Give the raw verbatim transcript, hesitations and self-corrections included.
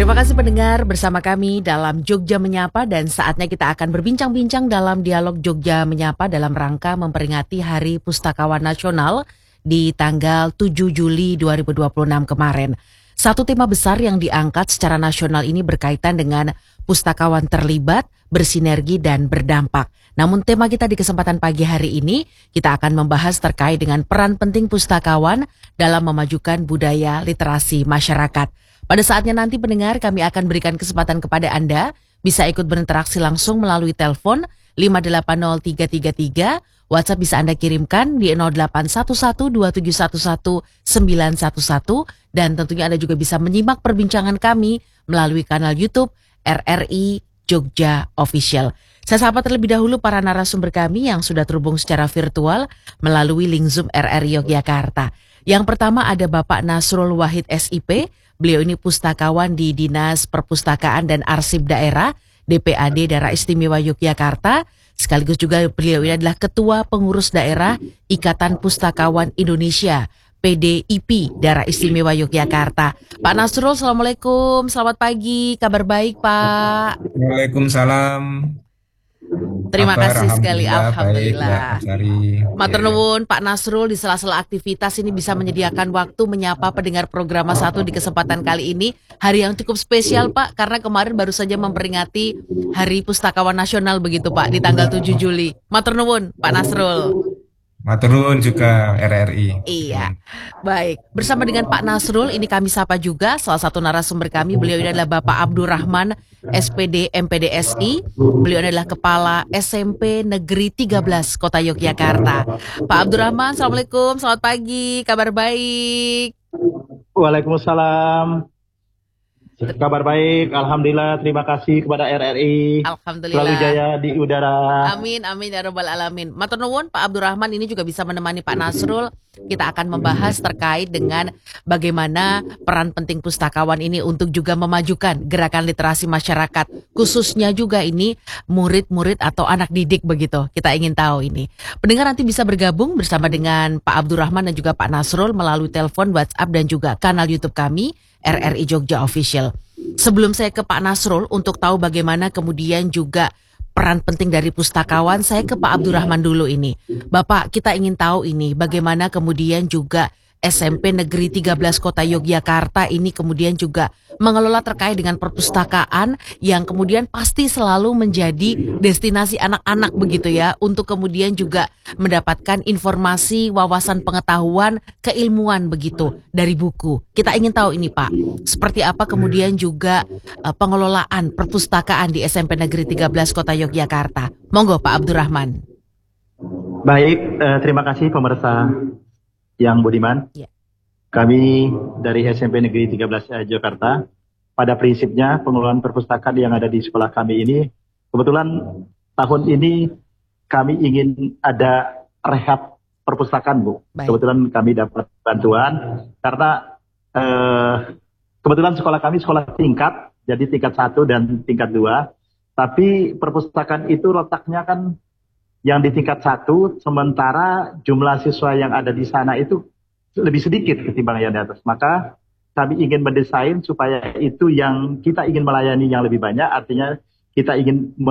Terima kasih pendengar bersama kami dalam Jogja Menyapa dan saatnya kita akan berbincang-bincang dalam dialog Jogja Menyapa dalam rangka memperingati Hari Pustakawan Nasional di tanggal tujuh Juli dua ribu dua puluh enam kemarin. Satu tema besar yang diangkat secara nasional ini berkaitan dengan pustakawan terlibat, bersinergi dan berdampak. Namun tema kita di kesempatan pagi hari ini kita akan membahas terkait dengan peran penting pustakawan dalam memajukan budaya literasi masyarakat. Pada saatnya nanti pendengar kami akan berikan kesempatan kepada Anda bisa ikut berinteraksi langsung melalui telepon lima delapan nol tiga tiga tiga, WhatsApp bisa Anda kirimkan di nol delapan satu satu dua tujuh satu satu sembilan satu satu dan tentunya Anda juga bisa menyimak perbincangan kami melalui kanal YouTube R R I Jogja Official. Saya sapa terlebih dahulu para narasumber kami yang sudah terhubung secara virtual melalui link Zoom R R I Yogyakarta. Yang pertama ada Bapak Nasrul Wahid S I P. Beliau ini pustakawan di Dinas Perpustakaan dan Arsip Daerah D P A D Daerah Istimewa Yogyakarta. Sekaligus juga beliau ini adalah Ketua Pengurus Daerah Ikatan Pustakawan Indonesia P D I P Daerah Istimewa Yogyakarta. Pak Nasrul, Assalamualaikum, selamat pagi, kabar baik Pak? Waalaikumsalam. Terima Kabar, kasih sekali, alhamdulillah. Alhamdulillah. Matur nuwun Pak Nasrul di sela-sela aktivitas ini bisa menyediakan waktu menyapa pendengar program satu di kesempatan kali ini. Hari yang cukup spesial Pak, karena kemarin baru saja memperingati Hari Pustakawan Nasional begitu Pak, di tanggal tujuh Juli. Matur nuwun Pak Nasrul. Matur nuwun juga R R I. Iya, baik. Bersama dengan Pak Nasrul, ini kami sapa juga salah satu narasumber kami. Beliau ini adalah Bapak Abdurrahman, S P D M P D S I. Beliau adalah Kepala S M P Negeri tiga belas Kota Yogyakarta. Pak Abdurrahman, Assalamualaikum, selamat pagi, kabar baik. Waalaikumsalam. Kabar baik, alhamdulillah. Terima kasih kepada R R I. Alhamdulillah. Selalu jaya di udara. Amin, amin ya robbal alamin. Matur nuwun Pak Abdurrahman ini juga bisa menemani Pak Nasrul. Kita akan membahas terkait dengan bagaimana peran penting pustakawan ini untuk juga memajukan gerakan literasi masyarakat. Khususnya juga ini murid-murid atau anak didik begitu. Kita ingin tahu ini. Pendengar nanti bisa bergabung bersama dengan Pak Abdurrahman dan juga Pak Nasrul melalui telepon, WhatsApp dan juga kanal YouTube kami R R I Jogja Official. Sebelum saya ke Pak Nasrul untuk tahu bagaimana kemudian juga peran penting dari pustakawan, saya ke Pak Abdurrahman dulu ini. Bapak, kita ingin tahu ini bagaimana kemudian juga S M P Negeri tiga belas Kota Yogyakarta ini kemudian juga mengelola terkait dengan perpustakaan yang kemudian pasti selalu menjadi destinasi anak-anak begitu ya, untuk kemudian juga mendapatkan informasi, wawasan pengetahuan, keilmuan begitu dari buku. Kita ingin tahu ini Pak, seperti apa kemudian juga uh, pengelolaan perpustakaan di S M P Negeri tiga belas Kota Yogyakarta. Monggo Pak Abdurrahman. Baik, eh, terima kasih pemirsa yang budiman. Ya. Kami dari S M P Negeri tiga belas Jakarta, pada prinsipnya pengelolaan perpustakaan yang ada di sekolah kami ini, kebetulan tahun ini kami ingin ada rehab perpustakaan Bu. Baik. Kebetulan kami dapat bantuan karena eh, kebetulan sekolah kami sekolah tingkat, jadi tingkat satu dan tingkat dua. Tapi perpustakaan itu letaknya kan yang di tingkat satu, sementara jumlah siswa yang ada di sana itu lebih sedikit ketimbang yang di atas. Maka kami ingin mendesain supaya itu yang kita ingin melayani yang lebih banyak, artinya kita ingin